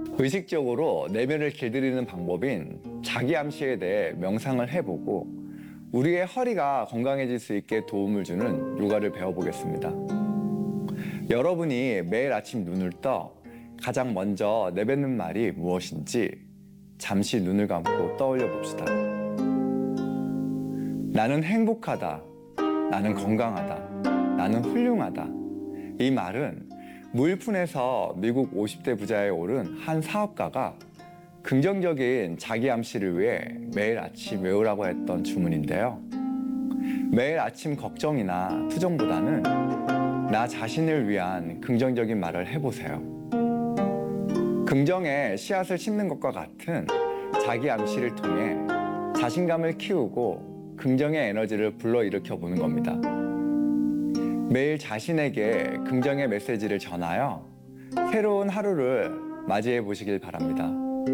의식적으로 내면을 길들이는 방법인 자기 암시에 대해 명상을 해보고 우리의 허리가 건강해질 수 있게 도움을 주는 요가를 배워보겠습니다. 여러분이 매일 아침 눈을 떠 가장 먼저 내뱉는 말이 무엇인지 잠시 눈을 감고 떠올려 봅시다. 나는 행복하다. 나는 건강하다. 나는 훌륭하다. 이 말은 무일푼에서 미국 50대 부자에 오른 한 사업가가 긍정적인 자기 암시를 위해 매일 아침 외우라고 했던 주문인데요. 매일 아침 걱정이나 투정보다는 나 자신을 위한 긍정적인 말을 해보세요. 긍정의 씨앗을 심는 것과 같은 자기 암시를 통해 자신감을 키우고 긍정의 에너지를 불러일으켜 보는 겁니다. 매일 자신에게 긍정의 메시지를 전하여 새로운 하루를 맞이해 보시길 바랍니다.